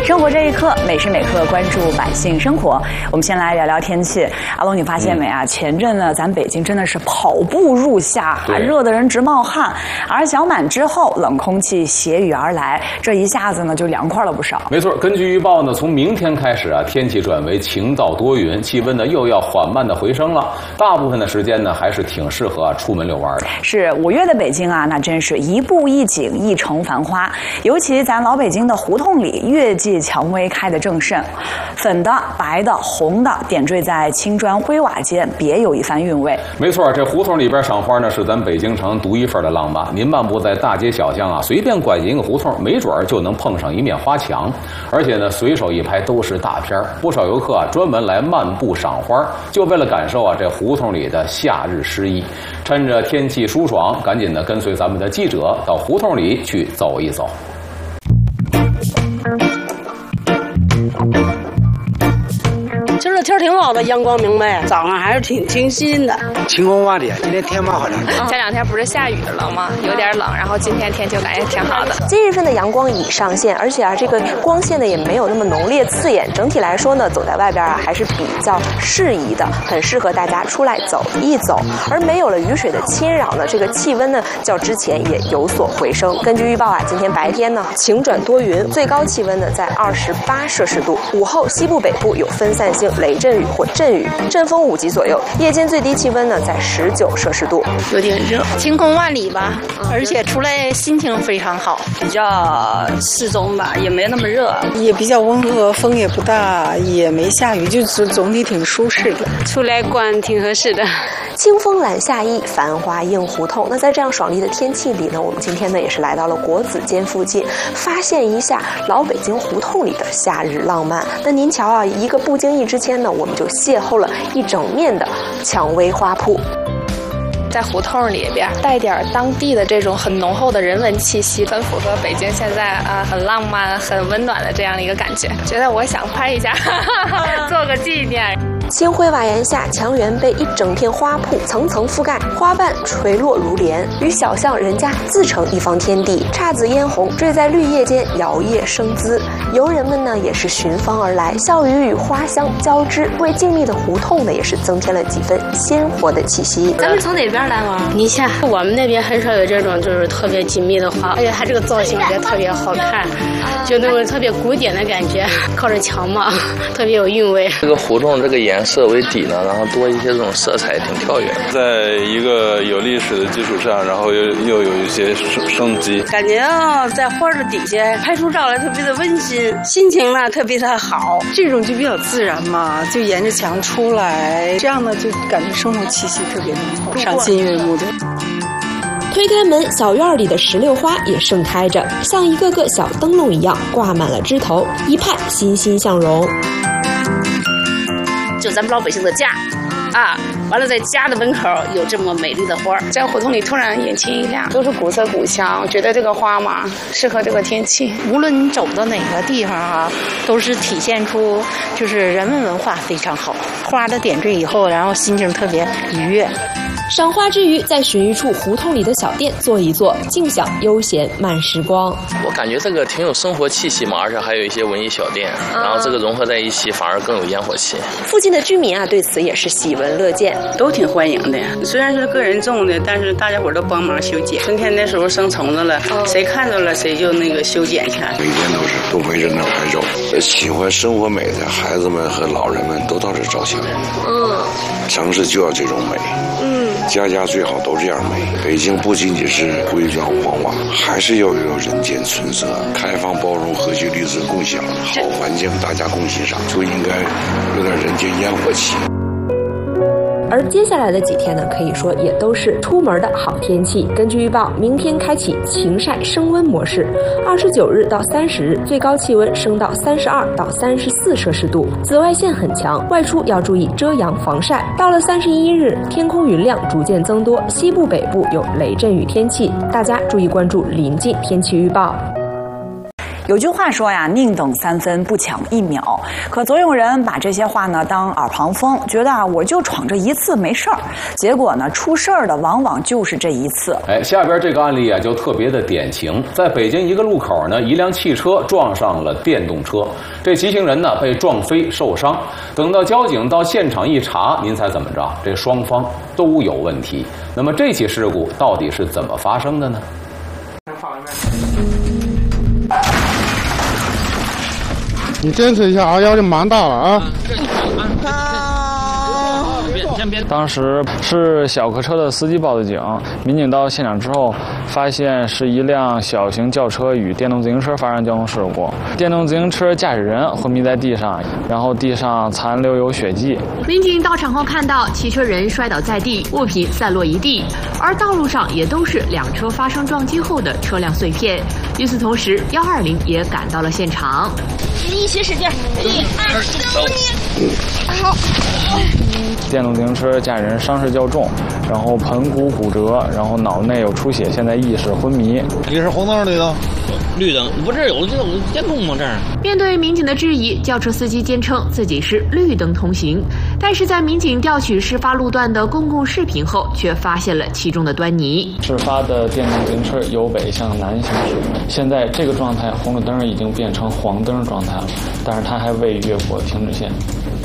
生活这一刻，每时每刻关注百姓生活。我们先来聊聊天气。阿龙，你发现没啊？前阵呢，咱北京真的是跑步入夏，热得人直冒汗。而小满之后，冷空气携雨而来，这一下子呢就凉快了不少。 没错，根据预报呢，从明天开始啊，天气转为晴到多云，气温呢又要缓慢的回升了。大部分的时间呢，还是挺适合出门遛弯的。 是5月的北京啊，那真是一步一景，一城繁花。尤其咱老北京的胡同里，月季蔷薇开得正盛，粉的、白的、红的点缀在青砖灰瓦间，别有一番韵味。 没错，这胡同里边赏花呢，是咱北京城独一份的浪漫。您漫步在大街小巷啊，随便拐进一个胡同，没准就能碰上一面花墙，而且呢，随手一拍都是大片。不少游客啊，专门来漫步赏花，就为了感受啊这胡同里的夏日诗意。趁着天气舒爽，赶紧的跟随咱们的记者到胡同里去走一走。 今儿天挺好的，阳光明媚，早上还是挺清新的。 晴空万里，今天天蛮好的。 前2天不是下雨了吗？有点冷，然后今天天气感觉挺好的。 今日份的阳光已上线，而且这个光线呢也没有那么浓烈刺眼。整体来说呢，走在外边还是比较适宜的，很适合大家出来走一走。而没有了雨水的侵扰呢，这个气温呢较之前也有所回升。根据预报啊，今天白天呢晴转多云，最高气温呢在28摄氏度。午后西部北部有分散性雷阵雨或阵雨，阵风5级左右。夜间最低气温呢在19摄氏度， 有点热，晴空万里吧，而且出来心情非常好，比较适中吧，也没那么热， 也比较温和，风也不大，也没下雨，就是总体挺舒适的， 出来逛挺合适的。 清风揽夏意，繁华映胡同。那在这样爽利的天气里呢，我们今天呢也是来到了国子监附近，发现一下老北京胡同里的夏日浪漫。那您瞧啊，一个不经意之间呢，我们就邂逅了一整面的蔷薇花铺。 在胡同里边带点当地的这种很浓厚的人文气息，很符合北京现在很浪漫、很温暖的这样的一个感觉。觉得我想拍一下，做个纪念。 青灰瓦檐下，墙垣被一整片花铺层层覆盖，花瓣垂落如帘，与小巷人家自成一方天地。姹紫嫣红缀在绿叶间，摇曳生姿。游人们呢也是寻芳而来，笑语与花香交织，为静谧的胡同呢也是增添了几分鲜活的气息。 咱们从哪边来吗？你看，我们那边很少有这种就是特别紧密的花，而且它这个造型也特别好看，就那种特别古典的感觉，靠着墙嘛，特别有韵味。 这个胡同这个颜色为底呢，然后多一些这种色彩，挺跳跃。 在一个有历史的基础上，然后又有一些生机， 感觉在花的底下拍出照来特别的温馨，心情呢特别的好。 这种就比较自然嘛，就沿着墙出来，这样呢就感觉生活气息特别浓厚，赏心悦目的。 推开门，小院里的石榴花也盛开着，像一个个小灯笼一样挂满了枝头，一派欣欣向荣。 就咱们老百姓的家啊，完了在家的门口有这么美丽的花， 在胡同里突然眼前一亮，都是古色古香，觉得这个花嘛适合这个天气。 无论你走到哪个地方啊，都是体现出就是人文文化非常好。花的点缀以后，然后心情特别愉悦。 赏花之余，在寻一处胡同里的小店坐一坐，静享悠闲慢时光。 我感觉这个挺有生活气息嘛，而且还有一些文艺小店，然后这个融合在一起，反而更有烟火气。 附近的居民啊，对此也是喜闻乐见， 都挺欢迎的。虽然是个人种的，但是大家伙都帮忙修剪。春天的时候生虫子了，谁看到了谁就那个修剪去。 每天都围着那拍照。喜欢生活美的孩子们和老人们都到这照相。城市就要这种美。家家最好都这样美。北京不仅仅是灰砖黄瓦，还是要有人间春色，开放包容、和谐、绿色共享，好环境大家共欣赏，就应该有点人间烟火气。 而接下来的几天呢，可以说也都是出门的好天气。根据预报，明天开启晴晒升温模式，29日到30日最高气温升到32到34摄氏度，紫外线很强，外出要注意遮阳防晒。到了31日，天空云量逐渐增多，西部北部有雷阵雨天气，大家注意关注临近天气预报。 有句话说呀，宁等3分不抢1秒。可总有人把这些话呢当耳旁风，觉得啊我就闯这一次没事儿。结果呢出事儿的往往就是这一次。 下边这个案例啊就特别的典型，在北京一个路口呢，一辆汽车撞上了电动车，这骑行人呢被撞飞受伤。等到交警到现场一查，您猜怎么着？这双方都有问题。那么这起事故到底是怎么发生的呢？ 你坚持一下啊，要求蛮大了啊。 当时是小客车的司机报的警，民警到现场之后，发现是一辆小型轿车与电动自行车发生交通事故，电动自行车驾驶人昏迷在地上，然后地上残留有血迹。 民警到场后看到汽车人摔倒在地，物品散落一地，而道路上也都是两车发生撞击后的车辆碎片。与此同时，120也赶到了现场。 一起使劲，1、2、3，好。 电动自行车驾驶人伤势较重，然后盆骨骨折，然后脑内有出血，现在意识昏迷。 你是红灯绿灯？绿灯，不是有监控吗？这儿。 面对民警的质疑，轿车司机坚称自己是绿灯通行，但是在民警调取事发路段的公共视频后，却发现了其中的端倪。 事发的电动自行车由北向南行驶，现在这个状态，红绿灯已经变成黄灯状态了，但是它还未越过停止线。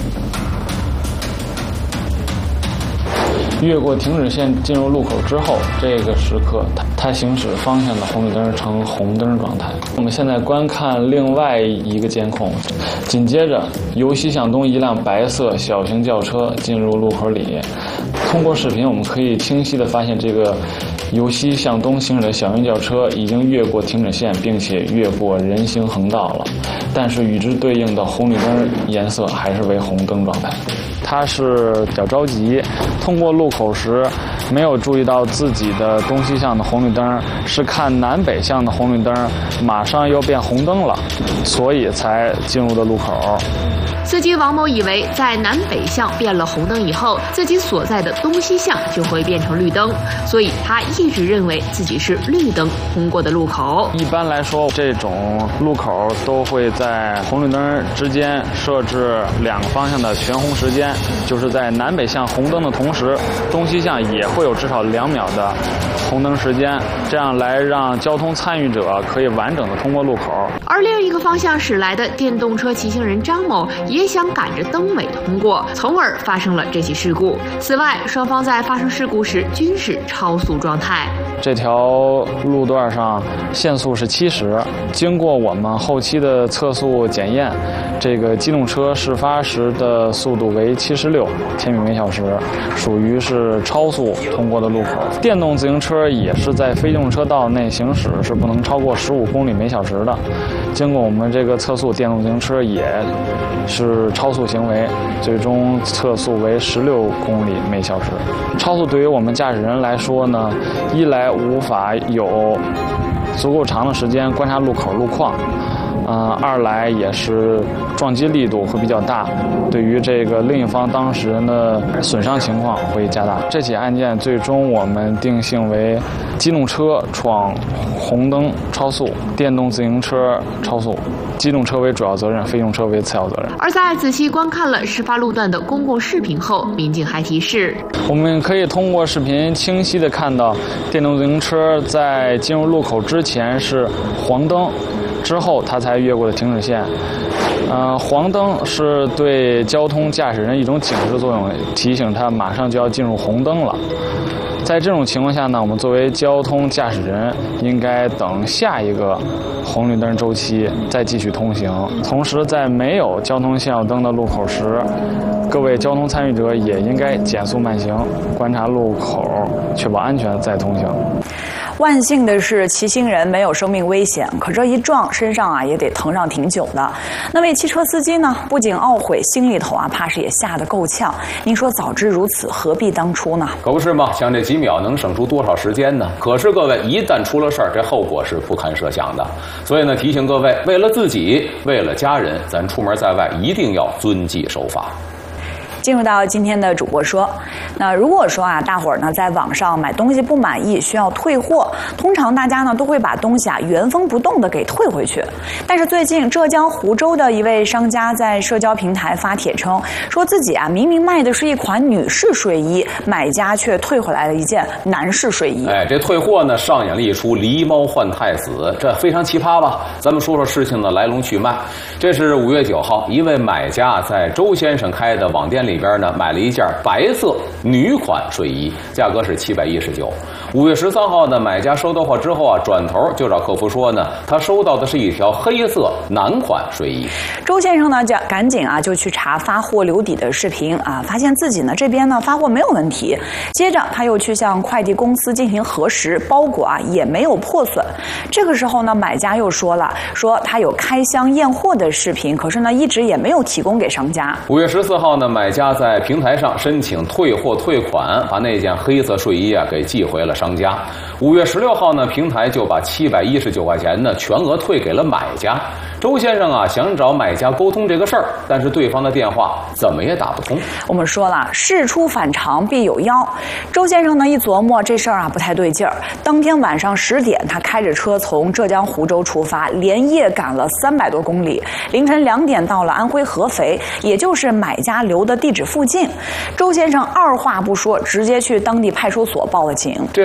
越过停止线进入路口之后，这个时刻它行驶方向的红绿灯呈红灯状态。我们现在观看另外一个监控，紧接着由西向东一辆白色小型轿车进入路口里。通过视频，我们可以清晰地发现，这个由西向东行驶的小型轿车已经越过停止线，并且越过人行横道了，但是与之对应的红绿灯颜色还是为红灯状态。他是比较着急，通过路口时没有注意到自己的东西向的红绿灯，是看南北向的红绿灯马上要变红灯了，所以才进入的路口。 司机王某以为在南北向变了红灯以后，自己所在的东西向就会变成绿灯，所以他一直认为自己是绿灯通过的路口。 一般来说，这种路口都会在红绿灯之间设置2个方向的全红时间，就是在南北向红灯的同时，东西向也会有至少2秒的红灯时间，这样来让交通参与者可以完整的通过路口。 而另一个方向驶来的电动车骑行人张某也想赶着灯尾通过，从而发生了这起事故。此外，双方在发生事故时均是超速状态。 这条路段上限速是70，经过我们后期的测速检验，这个机动车事发时的速度为76千米每小时，属于是超速通过的路口。电动自行车也是在非机动车道内行驶是不能超过15公里每小时的。经过我们这个测速，电动自行车也是超速行为，最终测速为16公里每小时。超速对于我们驾驶人来说呢，一来无法有足够长的时间观察路口路况，二来也是撞击力度会比较大，对于这个另一方当事人的损伤情况会加大。这起案件最终我们定性为机动车闯红灯超速，电动自行车超速，机动车为主要责任，非机动车为次要责任。 而在仔细观看了事发路段的公共视频后，民警还提示， 我们可以通过视频清晰地看到，电动自行车在进入路口之前是黄灯，之后它才越过的停止线。黄灯是对交通驾驶人一种警示作用，提醒他马上就要进入红灯了。在这种情况下呢，我们作为交通驾驶人，应该等下一个红绿灯周期再继续通行。同时，在没有交通信号灯的路口时，各位交通参与者也应该减速慢行，观察路口，确保安全再通行。 万幸的是，骑行人没有生命危险，可这一撞，身上也得疼上挺久的。那位汽车司机呢，不仅懊悔，心里头怕是也吓得够呛。您说早知如此，何必当初呢？ 可不是吗？想这几秒能省出多少时间呢？可是各位，一旦出了事儿，这后果是不堪设想的。所以呢，提醒各位，为了自己，为了家人，咱出门在外一定要遵纪守法。 进入到今天的主播说，那如果说啊，大伙儿呢在网上买东西不满意需要退货，通常大家呢都会把东西啊原封不动的给退回去。但是最近浙江湖州的一位商家在社交平台发帖称，说自己啊明明卖的是一款女士睡衣，买家却退回来了一件男士睡衣。 哎，这退货呢上演了一出狸猫换太子，这非常奇葩吧？咱们说说事情的来龙去脉。这是5月9号，一位买家在周先生开的网店里边呢买了一件白色女款睡衣，价格是719。5月13号呢，买家收到货之后啊，转头就找客服说呢，他收到的是一条黑色男款睡衣。 周先生呢赶紧啊就去查发货留底的视频啊，发现自己呢这边呢发货没有问题。接着他又去向快递公司进行核实，包裹啊也没有破损。这个时候呢，买家又说了，说他有开箱验货的视频，可是呢一直也没有提供给商家。 5月14号呢，买家在平台上申请退货退款，把那件黑色睡衣啊给寄回了商家。5月16号呢，平台就把719块钱呢全额退给了买家。周先生啊想找买家沟通这个事儿，但是对方的电话怎么也打不通。 我们说了，事出反常必有妖。周先生呢一琢磨这事儿啊不太对劲儿，当天晚上10点，他开着车从浙江湖州出发，连夜赶了300多公里，凌晨2点到了安徽合肥，也就是买家留的地址附近。周先生二话不说，直接去当地派出所报了警。